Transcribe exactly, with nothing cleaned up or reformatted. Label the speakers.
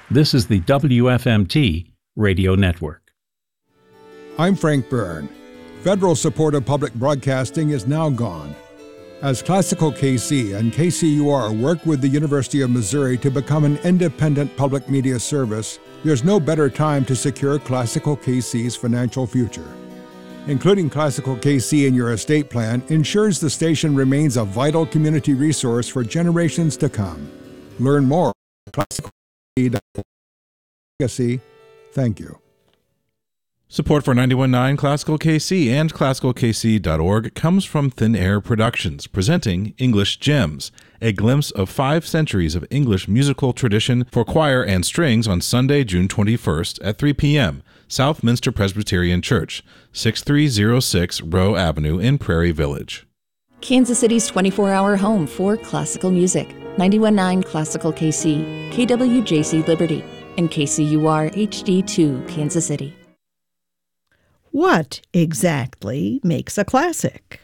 Speaker 1: This is the W F M T Radio Network.
Speaker 2: I'm Frank Byrne. Federal support of public broadcasting is now gone. As Classical K C and K C U R work with the University of Missouri to become an independent public media service, there's no better time to secure Classical K C's financial future. Including Classical K C in your estate plan ensures the station remains a vital community resource for generations to come. Learn more at classical k c dot org. Thank you.
Speaker 3: Support for ninety-one point nine Classical K C and classical k c dot org comes from Thin Air Productions, presenting English Gems, a glimpse of five centuries of English musical tradition for choir and strings on Sunday, June twenty-first at three p.m., Southminster Presbyterian Church, sixty-three oh six Rowe Avenue in Prairie Village.
Speaker 4: Kansas City's twenty-four hour home for classical music. ninety-one point nine Classical K C, K W J C Liberty, and K C U R H D two Kansas City.
Speaker 5: What exactly makes a classic?